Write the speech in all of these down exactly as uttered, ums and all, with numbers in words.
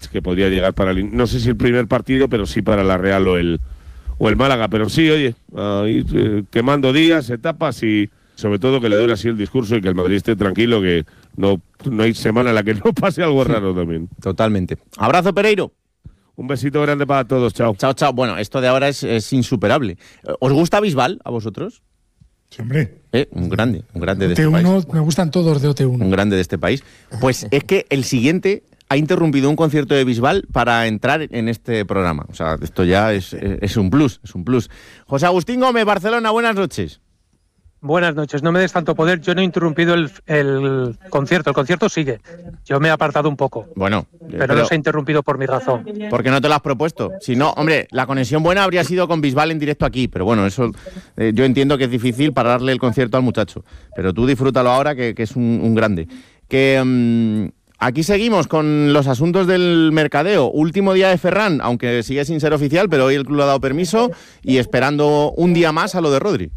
que podría llegar para el, no sé si el primer partido, pero sí para la Real o el o el Málaga. Pero sí, oye, ahí, eh, quemando días, etapas y sobre todo que le dure así el discurso y que el Madrid esté tranquilo, que no, no hay semana en la que no pase algo raro también. Totalmente. Abrazo, Pereiro. Un besito grande para todos, chao. Chao, chao. Bueno, esto de ahora es, es insuperable. ¿Os gusta Bisbal a vosotros? Sí, hombre. Eh, un grande, un grande de O T uno, este país. me gustan todos de O T uno. Un grande de este país. Pues es que el siguiente ha interrumpido un concierto de Bisbal para entrar en este programa. O sea, esto ya es, es un plus, es un plus. José Agustín Gómez, Barcelona, buenas noches. Buenas noches, no me des tanto poder, yo no he interrumpido el, el concierto, el concierto sigue, yo me he apartado un poco. Bueno, pero, pero no se ha interrumpido por mi razón. ¿Por qué no te lo has propuesto? Si no, hombre, la conexión buena habría sido con Bisbal en directo aquí, pero bueno, eso eh, yo entiendo que es difícil pararle el concierto al muchacho, pero tú disfrútalo ahora, que, que es un, un grande. Que um, aquí seguimos con los asuntos del mercadeo. Último día de Ferran, aunque sigue sin ser oficial, pero hoy el club le ha dado permiso y esperando un día más a lo de Rodri.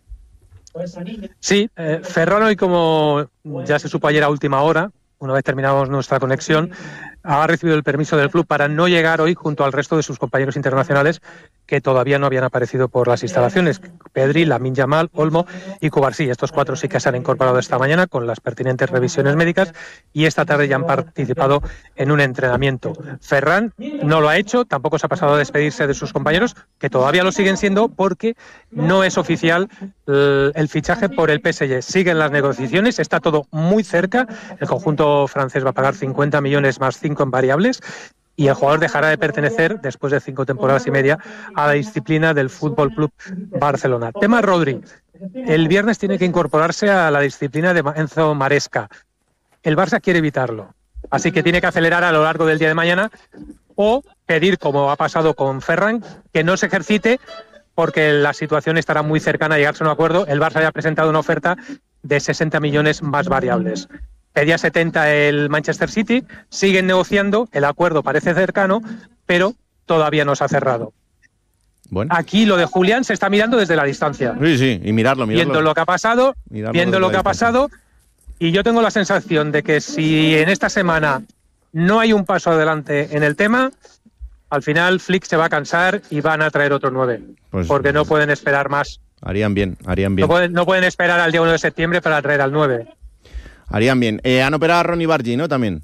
Sí, eh, Ferran hoy, como ya se supo ayer a última hora, una vez terminamos nuestra conexión, ha recibido el permiso del club para no llegar hoy junto al resto de sus compañeros internacionales que todavía no habían aparecido por las instalaciones. Pedri, Lamine Yamal, Olmo y Cubarsí. Estos cuatro sí que se han incorporado esta mañana con las pertinentes revisiones médicas y esta tarde ya han participado en un entrenamiento. Ferran no lo ha hecho, tampoco se ha pasado a despedirse de sus compañeros, que todavía lo siguen siendo porque no es oficial el, el fichaje por el P S G. Siguen las negociaciones, está todo muy cerca. El conjunto francés va a pagar cincuenta millones más cinco en variables y el jugador dejará de pertenecer, después de cinco temporadas y media, a la disciplina del Fútbol Club Barcelona. Tema Rodri. El viernes tiene que incorporarse a la disciplina de Enzo Maresca. El Barça quiere evitarlo, así que tiene que acelerar a lo largo del día de mañana o pedir, como ha pasado con Ferran, que no se ejercite porque la situación estará muy cercana a llegarse a un acuerdo. El Barça ya ha presentado una oferta de sesenta millones más variables. Pedía setenta el Manchester City, siguen negociando, el acuerdo parece cercano, pero todavía no se ha cerrado. Bueno. Aquí lo de Julián se está mirando desde la distancia. Sí, sí, y mirarlo, mirarlo. Viendo lo que ha pasado, mirarlo viendo lo que ha pasado, y yo tengo la sensación de que si en esta semana no hay un paso adelante en el tema, al final Flick se va a cansar y van a traer otro nueve, pues, porque no pueden esperar más. Harían bien, harían bien. No pueden, no pueden esperar al día uno de septiembre para traer al nueve. Harían bien. Eh, han operado a Ronny Bargi, ¿no? También.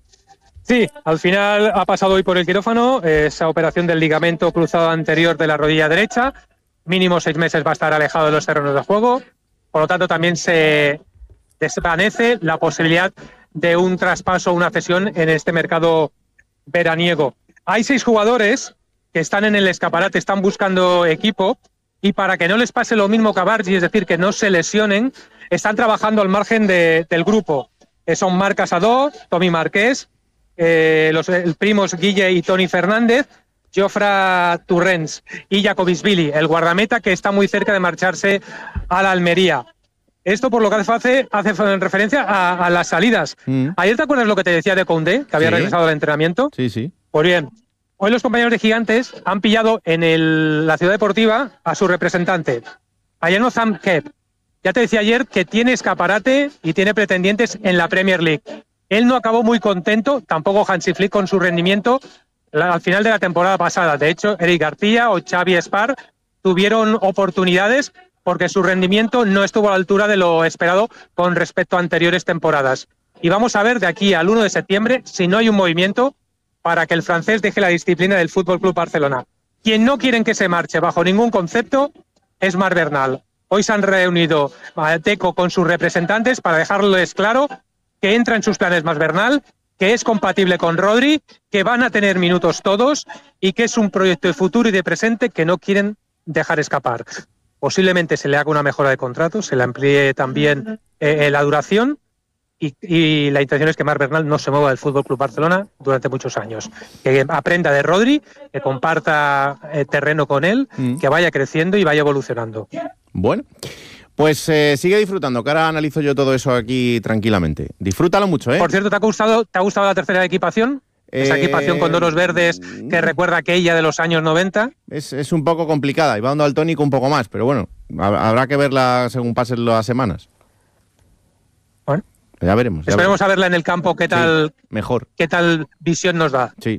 Sí, al final ha pasado hoy por el quirófano, esa operación del ligamento cruzado anterior de la rodilla derecha. Mínimo seis meses va a estar alejado de los terrenos de juego. Por lo tanto, también se desvanece la posibilidad de un traspaso o una cesión en este mercado veraniego. Hay seis jugadores que están en el escaparate, están buscando equipo, y para que no les pase lo mismo que a Bargi, es decir, que no se lesionen, están trabajando al margen de, del grupo. Eh, son Marc Casadó, Tommy Marqués, eh, los el primos Guille y Toni Fernández, Jofre Torrents y Jacobisvili, el guardameta que está muy cerca de marcharse a la Almería. Esto por lo que hace, hace referencia a, a las salidas. Mm. Ayer, ¿te acuerdas lo que te decía de Koundé, que había sí. regresado al entrenamiento? Sí, sí. Pues bien, hoy los compañeros de Gigantes han pillado en el, la ciudad deportiva a su representante, a Yanozam Kep. Ya te decía ayer que tiene escaparate y tiene pretendientes en la Premier League. Él no acabó muy contento, tampoco Hansi Flick, con su rendimiento la, al final de la temporada pasada. De hecho, Eric García o Xavi Espar tuvieron oportunidades porque su rendimiento no estuvo a la altura de lo esperado con respecto a anteriores temporadas. Y vamos a ver de aquí al uno de septiembre si no hay un movimiento para que el francés deje la disciplina del Fútbol Club Barcelona. Quien no quieren que se marche bajo ningún concepto es Marc Bernal. Hoy se han reunido Teco con sus representantes para dejarles claro que entra en sus planes Marc Bernal, que es compatible con Rodri, que van a tener minutos todos y que es un proyecto de futuro y de presente que no quieren dejar escapar. Posiblemente se le haga una mejora de contrato, se le amplíe también eh, la duración y, y la intención es que Marc Bernal no se mueva del Fútbol Club Barcelona durante muchos años. Que aprenda de Rodri, que comparta eh, terreno con él, mm. que vaya creciendo y vaya evolucionando. Bueno, pues eh, sigue disfrutando, que ahora analizo yo todo eso aquí tranquilamente. Disfrútalo mucho, ¿eh? Por cierto, ¿te ha gustado, te ha gustado la tercera equipación? Esa eh, equipación con doros verdes que recuerda aquella de los años noventa. Es, es un poco complicada, y va dando al tónico un poco más, pero bueno, habrá que verla según pasen las semanas. Bueno, ya veremos. Ya esperemos veremos. a verla en el campo, qué tal, sí, mejor. qué tal visión nos da. Sí,